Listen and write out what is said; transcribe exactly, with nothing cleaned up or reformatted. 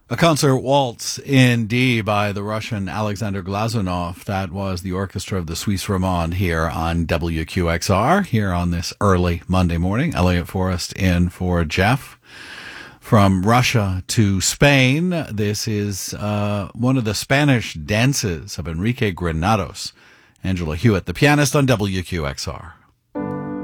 A concert waltz in D by the Russian Alexander Glazunov. That was the orchestra of the Suisse Romande here on W Q X R, here on this early Monday morning. Elliot Forrest in for Jeff. From Russia to Spain, this is uh, one of the Spanish dances of Enrique Granados. Angela Hewitt, the pianist on W Q X R.